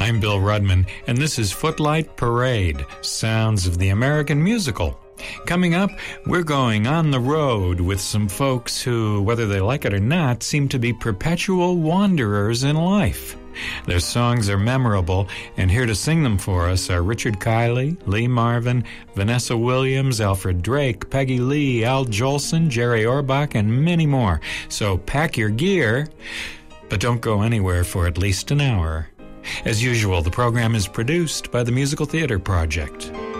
I'm Bill Rudman, and this is Footlight Parade, Sounds of the American Musical. Coming up, we're going on the road with some folks who, whether they like it or not, seem to be perpetual wanderers in life. Their songs are memorable, and here to sing them for us are Richard Kiley, Lee Marvin, Vanessa Williams, Alfred Drake, Peggy Lee, Al Jolson, Jerry Orbach, and many more. So pack your gear, but don't go anywhere for at least an hour. As usual, the program is produced by the Musical Theater Project.